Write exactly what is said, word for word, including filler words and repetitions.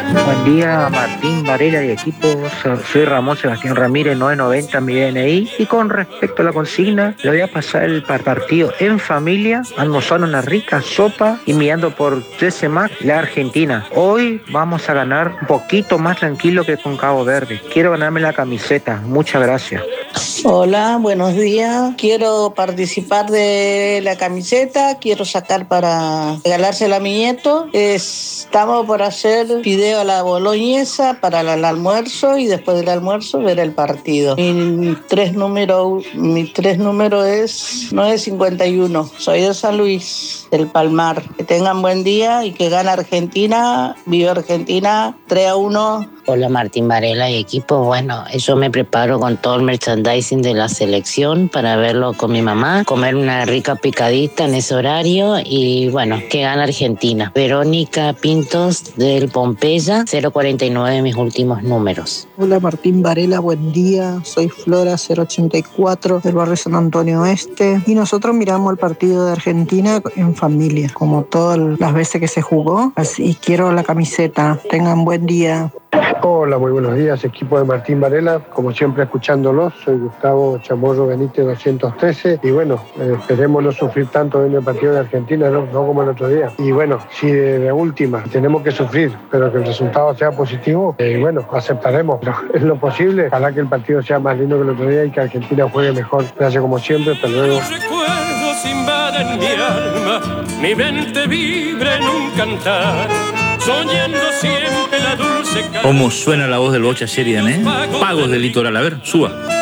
Buen día, Martín Varela y equipo. So- Soy Ramón Sebastián Ramírez, nueve noventa mi D N I. Y con respecto a la consigna, le voy a pasar el par- partido en familia, almorzando una rica sopa y mirando por T C Mac la Argentina. Hoy vamos a ganar un poquito más tranquilo que con Cabo Verde. Quiero ganarme la camiseta. Muchas gracias. Hola, buenos días. Quiero participar de la camiseta, quiero sacar para regalársela a mi nieto. Estamos por hacer fideo a la boloñesa para el almuerzo y después del almuerzo ver el partido. Mi tres número, mi tres número es nueve cincuenta y uno. Soy de San Luis, del Palmar. Que tengan buen día y que gane Argentina. Viva Argentina, tres a uno. Hola Martín Varela y equipo. Bueno, yo me preparo con todo el merchandising de la selección para verlo con mi mamá, comer una rica picadita en ese horario y bueno, que gana Argentina. Verónica Pintos del Pompeya, cero cuarenta y nueve mis últimos números. Hola Martín Varela, buen día. Soy Flora cero ochenta y cuatro del barrio San Antonio Oeste y nosotros miramos el partido de Argentina en familia, como todas las veces que se jugó. Así quiero la camiseta. Tengan buen día. Hola, muy buenos días, equipo de Martín Varela, como siempre escuchándolos, soy Gustavo Chamorro Benítez doscientos trece y bueno, eh, esperemos no sufrir tanto en el partido de Argentina, no, no como el otro día. Y bueno, si de, de última tenemos que sufrir, pero que el resultado sea positivo, eh, bueno, aceptaremos, pero es lo posible, ojalá que el partido sea más lindo que el otro día y que Argentina juegue mejor. Gracias como siempre, hasta luego. Los recuerdos invaden mi alma, mi mente vibra en un cantar, soñando siempre la dulce. ¿Cómo suena la voz del Bocha Sheridan, eh? Pagos del Litoral. A ver, suba.